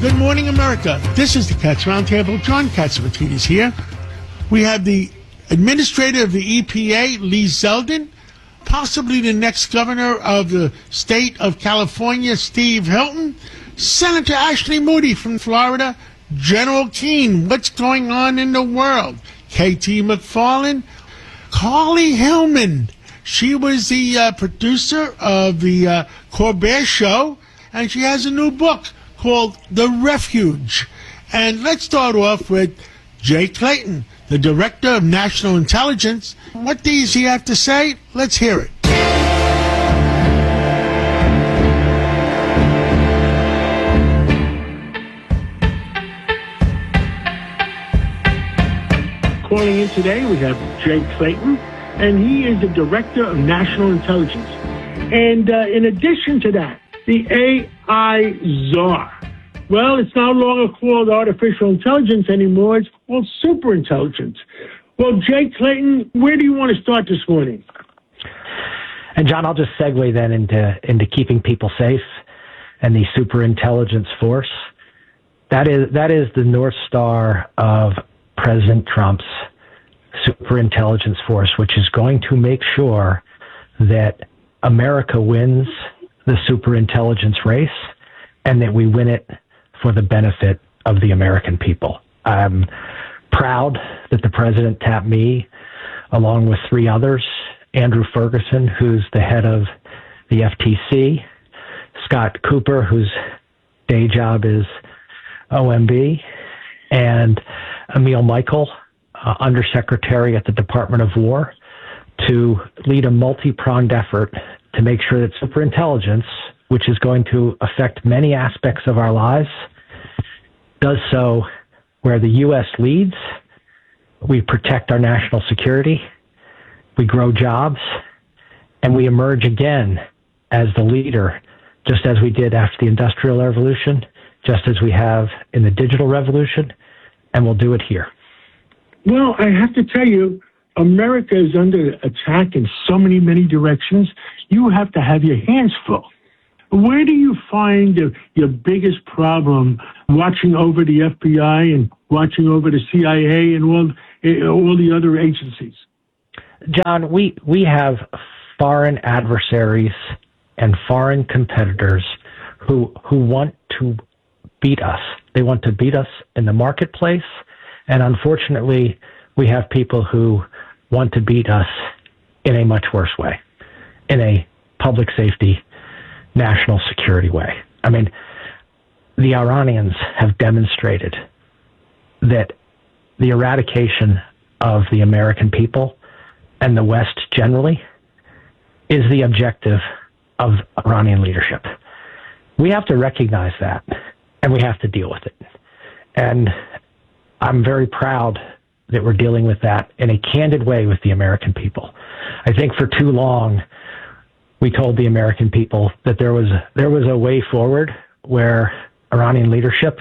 Good morning, America. This is the Cats Roundtable. John Catsimatidis here. We have the administrator of the EPA, Lee Zeldin, possibly the next governor of the state of California, Steve Hilton, Senator Ashley Moody from Florida, General Keane, what's going on in the world, K.T. McFarland, Carly Hillman. She was the producer of the Colbert Show, and she has a new book called The Refuge. And let's start off with Jay Clayton, the Director of National Intelligence. What does he have to say? Let's hear it. Calling in today, we have Jay Clayton, and he is the Director of National Intelligence. And in addition to that, the AI czar. Well, it's no longer called artificial intelligence anymore. It's called superintelligence. Well, Jay Clayton, where do you want to start this morning? And John, I'll just segue then into keeping people safe and the superintelligence force. That is the North Star of President Trump's superintelligence force, which is going to make sure that America wins the superintelligence race and that we win it for the benefit of the American people. I'm proud that the president tapped me along with three others, Andrew Ferguson, who's the head of the FTC, Scott Cooper, whose day job is OMB, and Emil Michael, Undersecretary at the Department of War, to lead a multi-pronged effort to make sure that superintelligence, which is going to affect many aspects of our lives, does so where the U.S. leads. We protect our national security, we grow jobs, and we emerge again as the leader, just as we did after the Industrial Revolution, just as we have in the digital revolution, and we'll do it here. Well, I have to tell you, America is under attack in so many directions. You have to have your hands full. Where do you find your biggest problem watching over the FBI and watching over the CIA and all the other agencies? John, we have foreign adversaries and foreign competitors who want to beat us. They want to beat us in the marketplace, and unfortunately, we have people who want to beat us in a much worse way, in a public safety, national security way. I mean, the Iranians have demonstrated that the eradication of the American people and the West generally is the objective of Iranian leadership. We have to recognize that, and we have to deal with it. And I'm very proud that we're dealing with that in a candid way with the American people. I think for too long, we told the American people that there was a way forward where Iranian leadership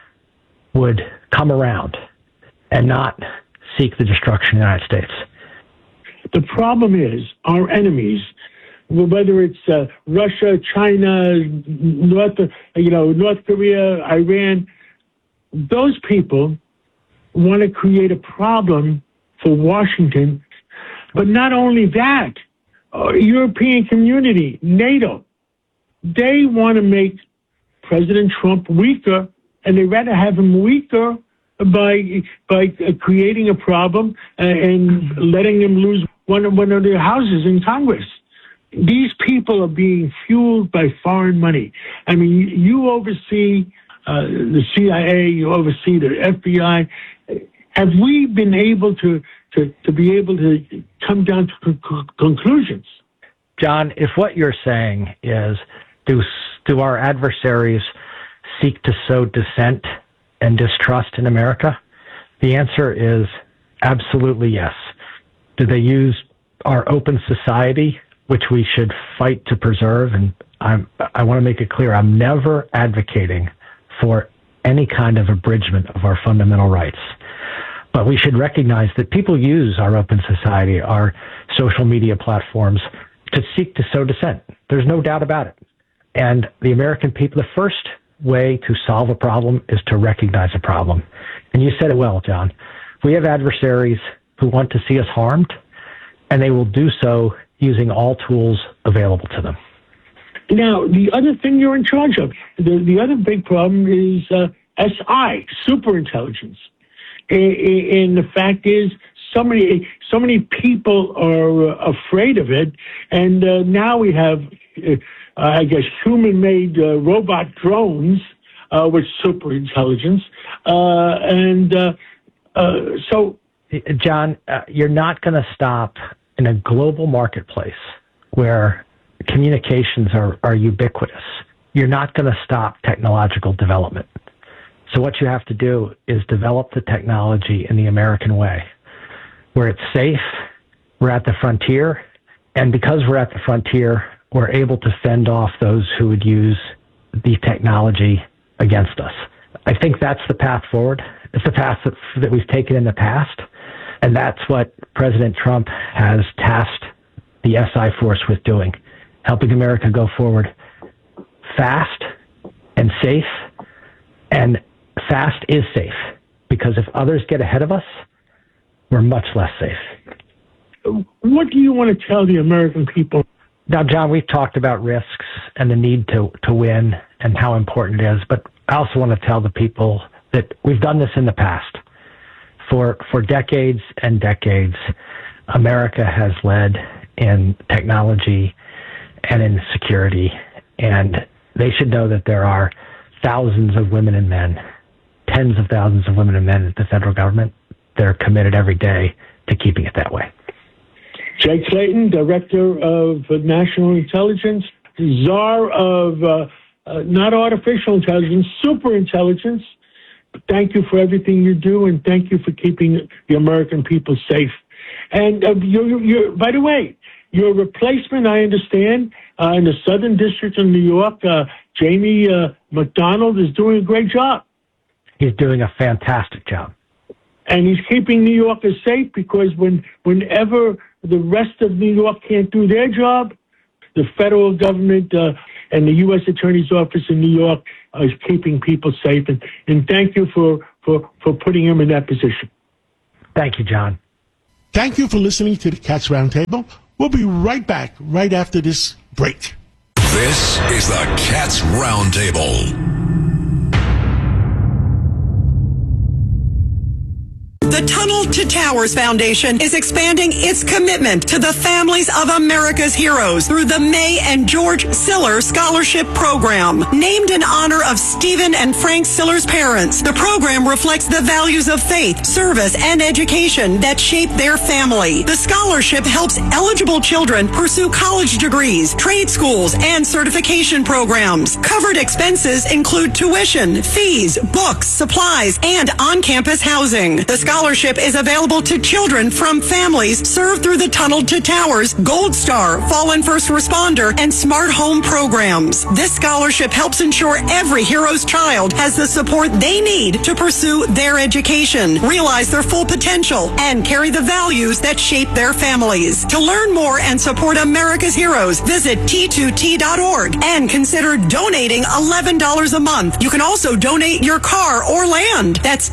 would come around and not seek the destruction of the United States. The problem is our enemies, whether it's Russia, China, North Korea, Iran, those people want to create a problem for Washington. But not only that, European community, NATO, they want to make President Trump weaker, and they'd rather have him weaker by creating a problem and letting them lose one of their houses in Congress. These people are being fueled by foreign money. I mean, you oversee the CIA, you oversee the FBI. Have we been able to be able to come down to conclusions? John, if what you're saying is, do our adversaries seek to sow dissent and distrust in America? The answer is absolutely yes. Do they use our open society, which we should fight to preserve? And I want to make it clear, I'm never advocating for any kind of abridgment of our fundamental rights. But we should recognize that people use our open society, our social media platforms, to seek to sow dissent. There's no doubt about it. And the American people, the first way to solve a problem is to recognize a problem. And you said it well, John. We have adversaries who want to see us harmed, and they will do so using all tools available to them. Now, the other thing you're in charge of, the other big problem is SI, superintelligence. And the fact is, so many people are afraid of it, and now we have, I guess, human-made robot drones with superintelligence, so. John, you're not going to stop in a global marketplace where communications are ubiquitous. You're not going to stop technological development. So what you have to do is develop the technology in the American way, where it's safe, we're at the frontier, and because we're at the frontier, we're able to fend off those who would use the technology against us. I think that's the path forward. It's the path that we've taken in the past, and that's what President Trump has tasked the SI force with doing, helping America go forward fast and safe. And fast is safe, because if others get ahead of us, we're much less safe. What do you want to tell the American people? Now, John, we've talked about risks and the need to win and how important it is, but I also want to tell the people that we've done this in the past. For decades and decades, America has led in technology and in security, and they should know that there are thousands of women and men, tens of thousands of women and men at the federal government that are committed every day to keeping it that way. Jake Slayton, Director of National Intelligence, czar of not artificial intelligence, superintelligence. Thank you for everything you do, and thank you for keeping the American people safe. And by the way, your replacement, I understand, in the Southern District of New York, Jamie McDonald, is doing a great job. He's doing a fantastic job. And he's keeping New Yorkers safe, because whenever the rest of New York can't do their job, the federal government and the U.S. Attorney's Office in New York is keeping people safe. And thank you for putting him in that position. Thank you, John. Thank you for listening to the Cats Roundtable. We'll be right back right after this break. This is the Cats Roundtable. The Tunnel to Towers Foundation is expanding its commitment to the families of America's heroes through the May and George Siller Scholarship Program. Named in honor of Stephen and Frank Siller's parents, the program reflects the values of faith, service, and education that shape their family. The scholarship helps eligible children pursue college degrees, trade schools, and certification programs. Covered expenses include tuition, fees, books, supplies, and on-campus housing. The scholarship is available to children from families served through the Tunnel to Towers, Gold Star, Fallen First Responder, and Smart Home programs. This scholarship helps ensure every hero's child has the support they need to pursue their education, realize their full potential, and carry the values that shape their families. To learn more and support America's heroes, visit T2T.org and consider donating $11 a month. You can also donate your car or land. That's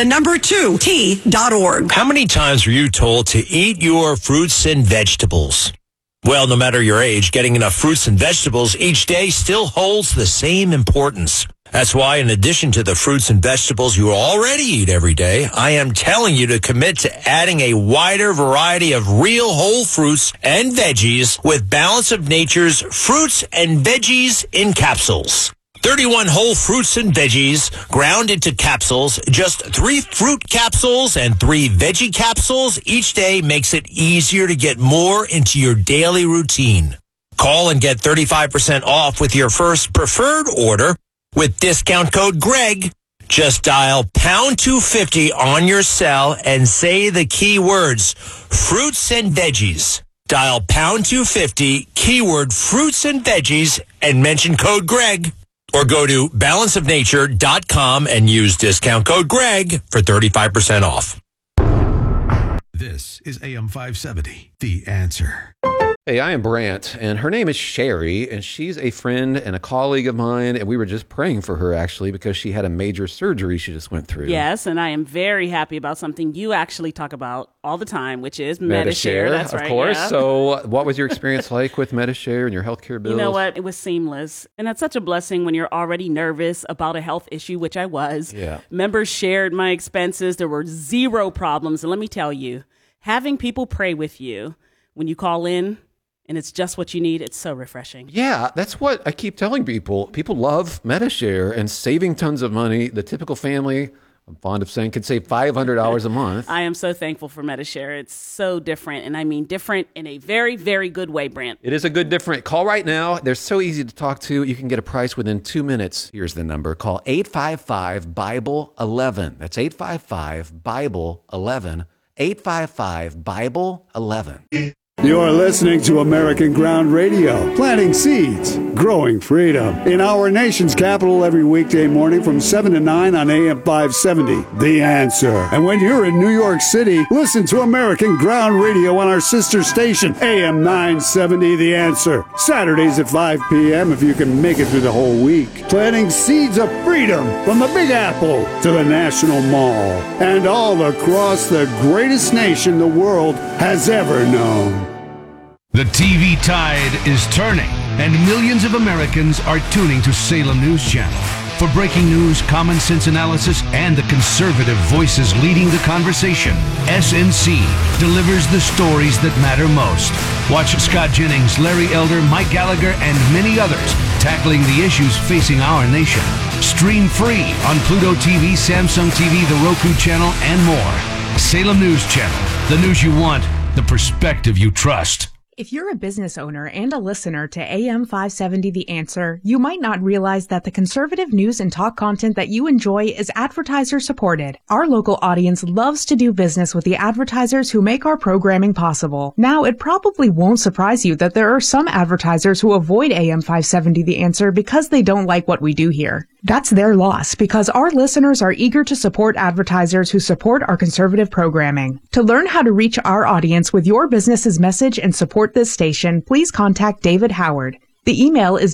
T2T.org. How many times were you told to eat your fruits and vegetables? Well, no matter your age, getting enough fruits and vegetables each day still holds the same importance. That's why, in addition to the fruits and vegetables you already eat every day, I am telling you to commit to adding a wider variety of real whole fruits and veggies with Balance of Nature's Fruits and Veggies in Capsules. 31 whole fruits and veggies ground into capsules. Just 3 fruit capsules and 3 veggie capsules each day makes it easier to get more into your daily routine. Call and get 35% off with your first preferred order with discount code GREG. Just dial pound 250 on your cell and say the key words, fruits and veggies. Dial pound 250, keyword fruits and veggies, and mention code GREG. Or go to balanceofnature.com and use discount code GREG for 35% off. This This is AM 570, The Answer. Hey, I am Brant, and her name is Sherry, and she's a friend and a colleague of mine, and we were just praying for her, actually, because she had a major surgery she just went through. Yes, and I am very happy about something you actually talk about all the time, which is Medi-Share. That's right, of course. yeah. So what was your experience like with Medi-Share and your healthcare bills? You know what? It was seamless, and that's such a blessing when you're already nervous about a health issue, which I was. Yeah. Members shared my expenses. There were zero problems, and let me tell you, having people pray with you when you call in, and it's just what you need, it's so refreshing. Yeah, that's what I keep telling people. People love Medi-Share and saving tons of money. The typical family, I'm fond of saying, can save $500 a month. I am so thankful for Medi-Share. It's so different, and I mean different in a very, very good way, Brant. It is a good different. Call right now. They're so easy to talk to. You can get a price within 2 minutes. Here's the number. Call 855-BIBLE-11. That's 855-BIBLE-11. 855-BIBLE-11. You're listening to American Ground Radio, planting seeds, growing freedom. In our nation's capital every weekday morning from 7 to 9 on AM 570, The Answer. And when you're in New York City, listen to American Ground Radio on our sister station, AM 970, The Answer. Saturdays at 5 p.m. if you can make it through the whole week. Planting seeds of freedom from the Big Apple to the National Mall and all across the greatest nation the world has ever known. The TV tide is turning, and millions of Americans are tuning to Salem News Channel. For breaking news, common sense analysis, and the conservative voices leading the conversation, SNC delivers the stories that matter most. Watch Scott Jennings, Larry Elder, Mike Gallagher, and many others tackling the issues facing our nation. Stream free on Pluto TV, Samsung TV, the Roku channel, and more. Salem News Channel, the news you want, the perspective you trust. If you're a business owner and a listener to AM 570 The Answer, you might not realize that the conservative news and talk content that you enjoy is advertiser supported. Our local audience loves to do business with the advertisers who make our programming possible. Now, it probably won't surprise you that there are some advertisers who avoid AM 570 The Answer because they don't like what we do here. That's their loss, because our listeners are eager to support advertisers who support our conservative programming. To learn how to reach our audience with your business's message and support this station, please contact David Howard. The email is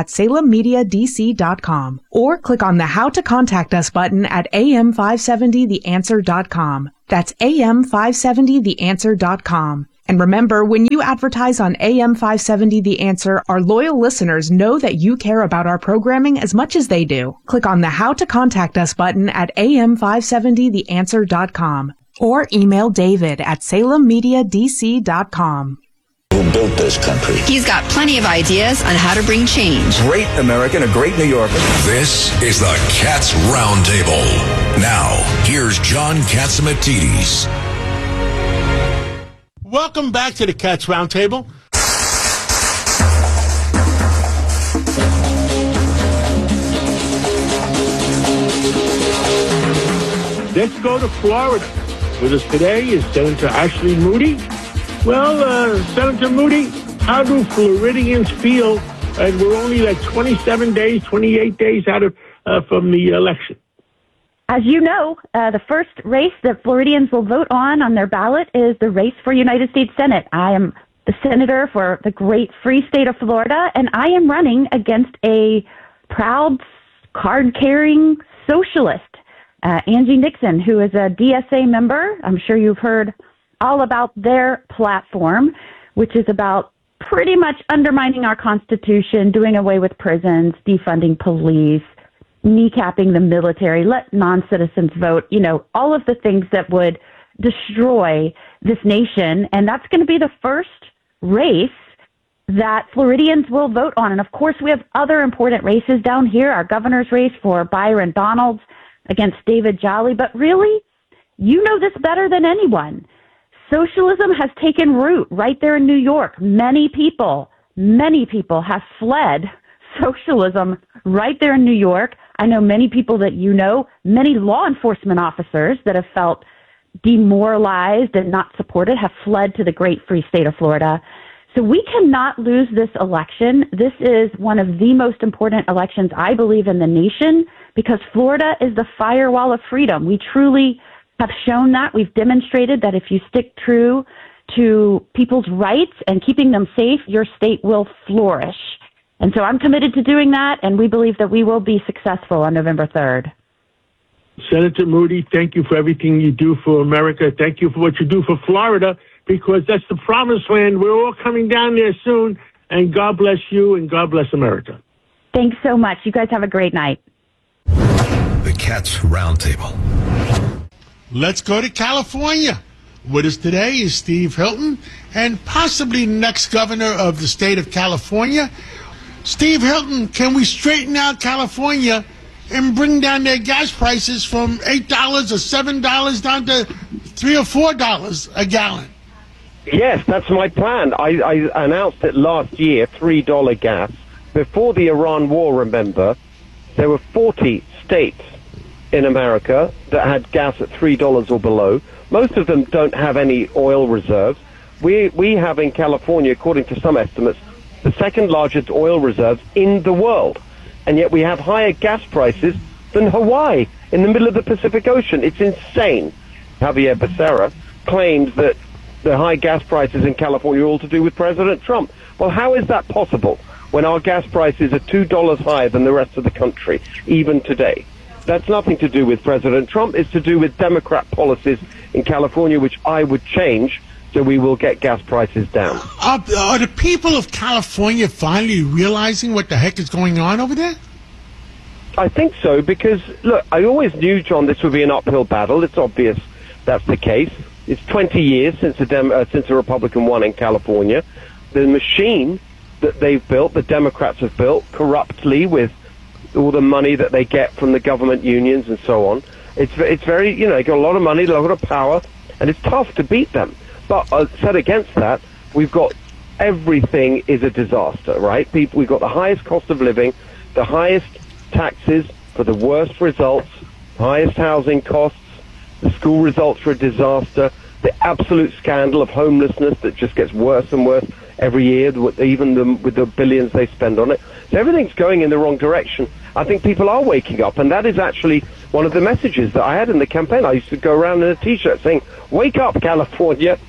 david@salemmediadc.com, or click on the How to Contact Us button at am570theanswer.com. That's am570theanswer.com. And remember, when you advertise on AM 570 The Answer, our loyal listeners know that you care about our programming as much as they do. Click on the How to Contact Us button at am570theanswer.com or email david@salemmediadc.com. Who built this country? He's got plenty of ideas on how to bring change. Great American, a great New Yorker. This is the Cats Roundtable. Now, here's John Catsimatidis. Welcome back to the Cats Roundtable. Let's go to Florida. With us today is Senator Ashley Moody. Well, Senator Moody, how do Floridians feel? And we're only like 27 days, 28 days out of from the election. As you know, the first race that Floridians will vote on their ballot is the race for United States Senate. I am the senator for the great free state of Florida, and I am running against a proud, card-carrying socialist, Angie Nixon, who is a DSA member. I'm sure you've heard all about their platform, which is about pretty much undermining our Constitution, doing away with prisons, defunding police, kneecapping the military, let non-citizens vote, all of the things that would destroy this nation. And that's going to be the first race that Floridians will vote on. And of course, we have other important races down here, our governor's race for Byron Donalds against David Jolly. But really, you know this better than anyone. Socialism has taken root right there in New York. Many people have fled socialism right there in New York. I know many people that many law enforcement officers that have felt demoralized and not supported have fled to the great free state of Florida. So we cannot lose this election. This is one of the most important elections, I believe, in the nation, because Florida is the firewall of freedom. We truly have shown that. We've demonstrated that if you stick true to people's rights and keeping them safe, your state will flourish. And so I'm committed to doing that, and we believe that we will be successful on November 3rd. Senator Moody, thank you for everything you do for America. Thank you for what you do for Florida, because that's the promised land. We're all coming down there soon, and God bless you, and God bless America. Thanks so much. You guys have a great night. The Cats Roundtable. Let's go to California. With us today is Steve Hilton, and possibly next governor of the state of California. Steve Hilton, can we straighten out California and bring down their gas prices from $8 or $7 down to $3 or $4 a gallon? Yes, that's my plan. I announced it last year, $3 gas. Before the Iran war, remember, there were 40 states in America that had gas at $3 or below. Most of them don't have any oil reserves. We have in California, according to some estimates, the second largest oil reserves in the world. And yet we have higher gas prices than Hawaii in the middle of the Pacific Ocean. It's insane. Javier Becerra claims that the high gas prices in California are all to do with President Trump. Well, how is that possible when our gas prices are $2 higher than the rest of the country, even today? That's nothing to do with President Trump. It's to do with Democrat policies in California, which I would change, so we will get gas prices down. Are the people of California finally realizing what the heck is going on over there? I think so, because, look, I always knew, John, this would be an uphill battle. It's obvious that's the case. It's 20 years since a Republican won in California. The machine that they've built, the Democrats have built, corruptly with all the money that they get from the government unions and so on. It's very, they got a lot of money, a lot of power, and it's tough to beat them. But set against that, we've got everything is a disaster, right? We've got the highest cost of living, the highest taxes for the worst results, highest housing costs, the school results are a disaster, the absolute scandal of homelessness that just gets worse and worse every year, even with the billions they spend on it. So everything's going in the wrong direction. I think people are waking up, and that is actually one of the messages that I had in the campaign. I used to go around in a T-shirt saying, "Wake up, California."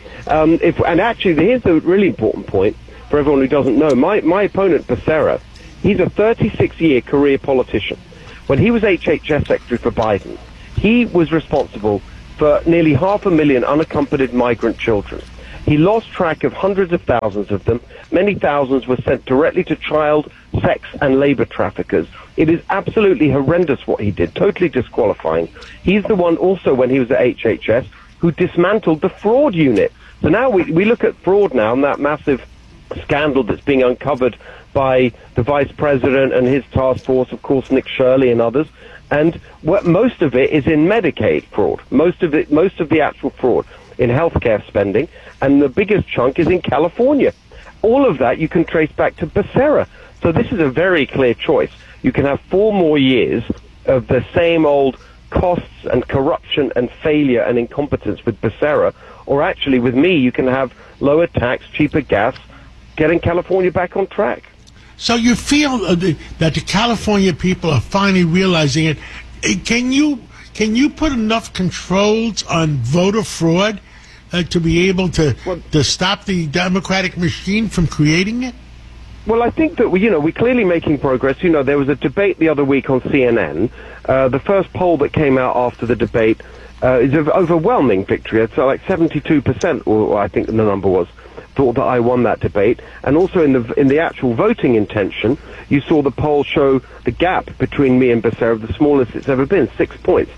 And actually, here's the really important point for everyone who doesn't know. My opponent, Becerra, he's a 36-year career politician. When he was HHS Secretary for Biden, he was responsible for nearly 500,000 unaccompanied migrant children. He lost track of hundreds of thousands of them. Many thousands were sent directly to child, sex, and labor traffickers. It is absolutely horrendous what he did, totally disqualifying. He's the one also, when he was at HHS, who dismantled the fraud unit. So now we look at fraud now and that massive scandal that's being uncovered by the vice president and his task force, of course, Nick Shirley and others. And most of it is in Medicaid fraud. Most of the actual fraud in healthcare spending, and the biggest chunk is in California. All of that you can trace back to Becerra. So this is a very clear choice. You can have 4 more years of the same old costs and corruption and failure and incompetence with Becerra, or actually with me, you can have lower tax, cheaper gas, getting California back on track. So you feel that the California people are finally realizing it. Can you put enough controls on voter fraud to be able to stop the Democratic machine from creating it? Well, I think that we're clearly making progress. There was a debate the other week on CNN. The first poll that came out after the debate is an overwhelming victory. It's like 72%, or I think the number was, thought that I won that debate. And also in the actual voting intention, you saw the poll show the gap between me and Becerra, the smallest it's ever been, 6 points.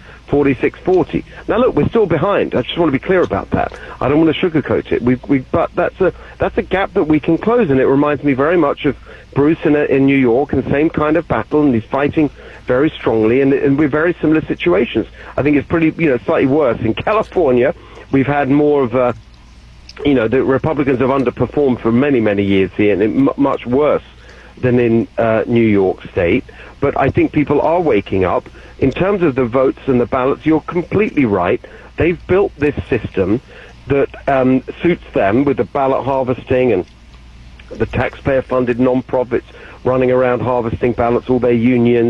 46-40. Now look, we're still behind. I just want to be clear about that. I don't want to sugarcoat it. But that's a gap that we can close, and it reminds me very much of Bruce in New York, and the same kind of battle, and he's fighting very strongly, and we're very similar situations. I think it's pretty, slightly worse in California. We've had more of a, the Republicans have underperformed for many, many years here, and it's much worse than in New York State. But I think people are waking up. In terms of the votes and the ballots, you're completely right. They've built this system that suits them, with the ballot harvesting and the taxpayer-funded non-profits running around harvesting ballots, all their unions,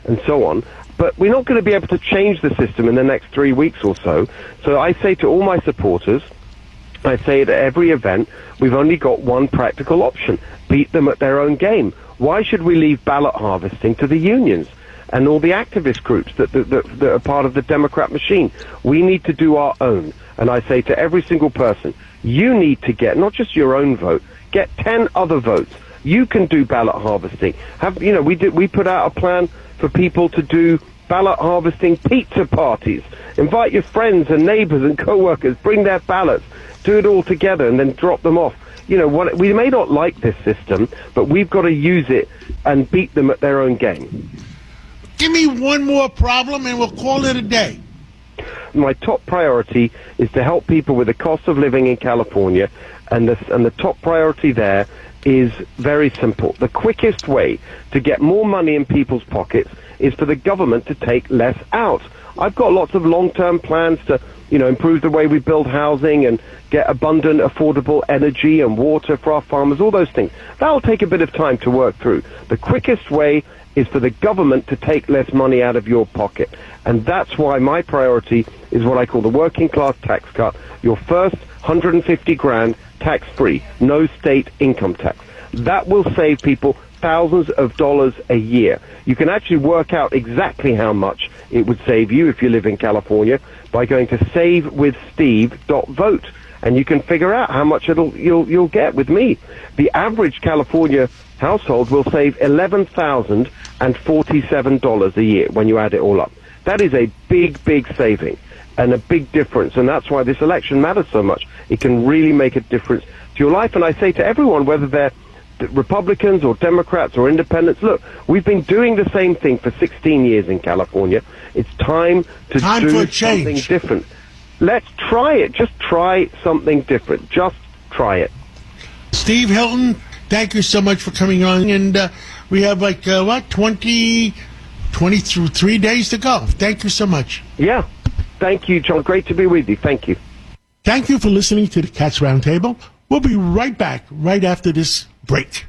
and so on. But we're not going to be able to change the system in the next 3 weeks or so. So I say to all my supporters, I say at every event, we've only got one practical option. Beat them at their own game. Why should we leave ballot harvesting to the unions and all the activist groups that are part of the Democrat machine? We need to do our own. And I say to every single person, you need to get not just your own vote, get 10 other votes. You can do ballot harvesting. We put out a plan for people to do ballot harvesting pizza parties. Invite your friends and neighbors and co-workers, bring their ballots, do it all together and then drop them off. We may not like this system, but we've got to use it and beat them at their own game. Give me one more problem and we'll call it a day. My top priority is to help people with the cost of living in California, and the top priority there is very simple. The quickest way to get more money in people's pockets is for the government to take less out. I've got lots of long-term plans to, improve the way we build housing and get abundant, affordable energy and water for our farmers, all those things. That'll take a bit of time to work through. The quickest way is for the government to take less money out of your pocket. And that's why my priority is what I call the working class tax cut. Your first 150 grand tax-free, no state income tax. That will save people thousands of dollars a year. You can actually work out exactly how much it would save you if you live in California by going to savewithsteve.vote, and you can figure out how much you'll get with me. The average California household will save $11,047 a year when you add it all up. That is a big, big saving and a big difference, and that's why this election matters so much. It can really make a difference to your life, and I say to everyone, whether they're Republicans or Democrats or independents, look, we've been doing the same thing for 16 years in California. It's time to do something different. Let's try it. Just try something different. Just try it. Steve Hilton, thank you so much for coming on. And we have 23 days to go. Thank you so much. Yeah. Thank you, John. Great to be with you. Thank you. Thank you for listening to the Cats Roundtable. We'll be right back right after this break.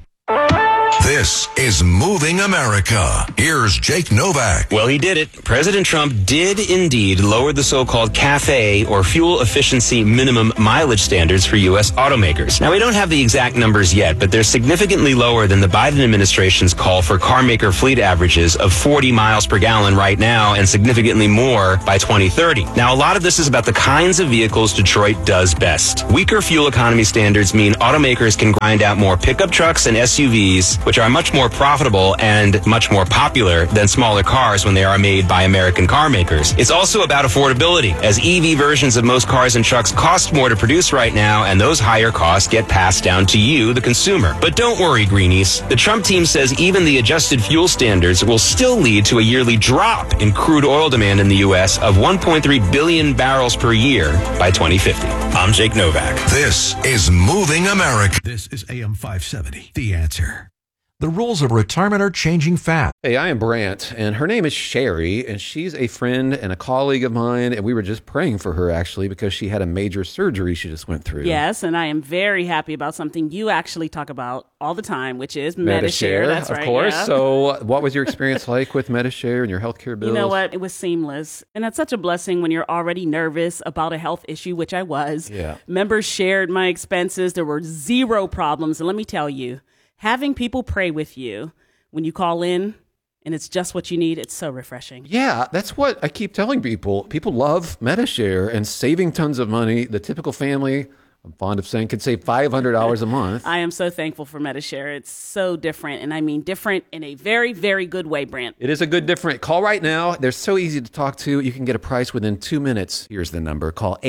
This is Moving America. Here's Jake Novak. Well, he did it. President Trump did indeed lower the so-called CAFE, or fuel efficiency minimum mileage standards for U.S. automakers. Now, we don't have the exact numbers yet, but they're significantly lower than the Biden administration's call for car maker fleet averages of 40 miles per gallon right now and significantly more by 2030. Now, a lot of this is about the kinds of vehicles Detroit does best. Weaker fuel economy standards mean automakers can grind out more pickup trucks and SUVs, which are much more profitable and much more popular than smaller cars when they are made by American car makers. It's also about affordability, as EV versions of most cars and trucks cost more to produce right now, and those higher costs get passed down to you, the consumer. But don't worry, greenies. The Trump team says even the adjusted fuel standards will still lead to a yearly drop in crude oil demand in the U.S. of 1.3 billion barrels per year by 2050. I'm Jake Novak. This is Moving America. This is AM 570, The Answer. The rules of retirement are changing fast. Hey, I am Brant, and her name is Sherry, and she's a friend and a colleague of mine, and we were just praying for her, actually, because she had a major surgery she just went through. Yes, and I am very happy about something you actually talk about all the time, which is Medi-Share. That's right. Of course. Yeah. So what was your experience like with Medi-Share and your healthcare bills? You know what? It was seamless. And that's such a blessing when you're already nervous about a health issue, which I was. Yeah. Members shared my expenses. There were zero problems. And let me tell you, having people pray with you when you call in and it's just what you need, it's so refreshing. Yeah, that's what I keep telling people. People love Medi-Share and saving tons of money. The typical family, I'm fond of saying, could save $500 a month. I am so thankful for Medi-Share. It's so different, and I mean different in a very, very good way, Brant. It is a good different. Call right now. They're so easy to talk to. You can get a price within 2 minutes. Here's the number. Call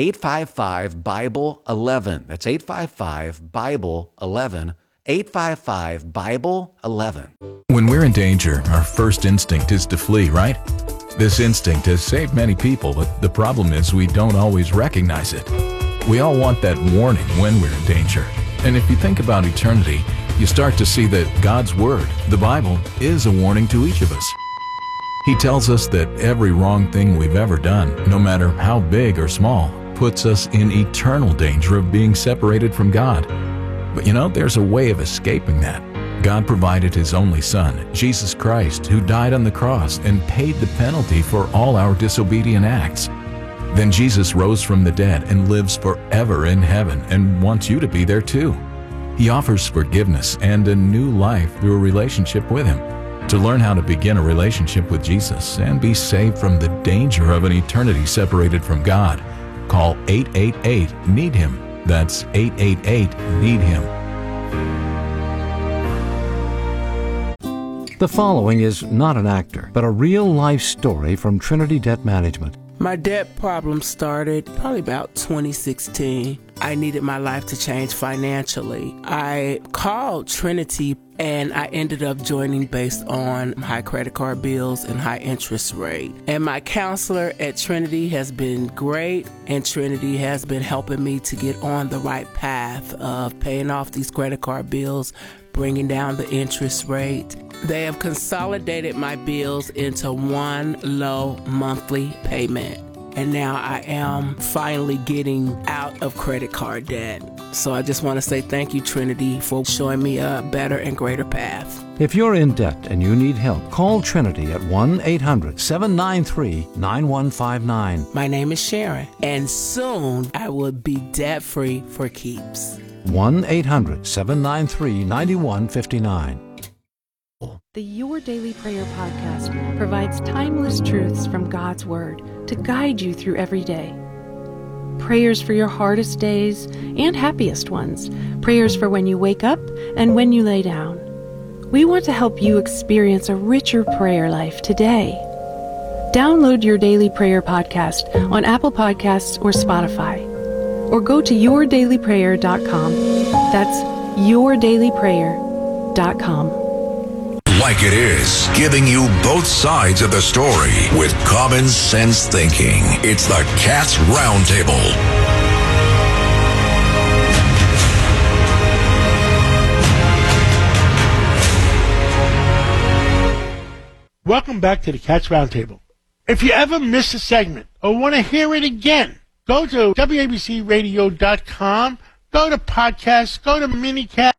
855-BIBLE-11. That's 855-BIBLE-11. 855-BIBLE-11. When we're in danger, our first instinct is to flee, right? This instinct has saved many people, but the problem is we don't always recognize it. We all want that warning when we're in danger. And if you think about eternity, you start to see that God's Word, the Bible, is a warning to each of us. He tells us that every wrong thing we've ever done, no matter how big or small, puts us in eternal danger of being separated from God. But you know, there's a way of escaping that. God provided His only Son, Jesus Christ, who died on the cross and paid the penalty for all our disobedient acts. Then Jesus rose from the dead and lives forever in heaven and wants you to be there too. He offers forgiveness and a new life through a relationship with Him. To learn how to begin a relationship with Jesus and be saved from the danger of an eternity separated from God, call 888-NEED-HIM. That's 888-NEED-HIM. The following is not an actor, but a real-life story from Trinity Debt Management. My debt problem started probably about 2016. I needed my life to change financially. I called Trinity and I ended up joining based on high credit card bills and high interest rate. And my counselor at Trinity has been great, and Trinity has been helping me to get on the right path of paying off these credit card bills, bringing down the interest rate. They have consolidated my bills into one low monthly payment. And now I am finally getting out of credit card debt. So I just want to say thank you, Trinity, for showing me a better and greater path. If you're in debt and you need help, call Trinity at 1-800-793-9159. My name is Sharon, and soon I will be debt-free for keeps. 1-800-793-9159. The Your Daily Prayer podcast provides timeless truths from God's Word to guide you through every day. Prayers for your hardest days and happiest ones. Prayers for when you wake up and when you lay down. We want to help you experience a richer prayer life today. Download Your Daily Prayer podcast on Apple Podcasts or Spotify. Or go to yourdailyprayer.com. That's yourdailyprayer.com. Like it is, giving you both sides of the story with common sense thinking. It's the Cats Roundtable. Welcome back to the Cats Roundtable. If you ever miss a segment or want to hear it again, go to WABCRadio.com, go to podcasts, go to minicast.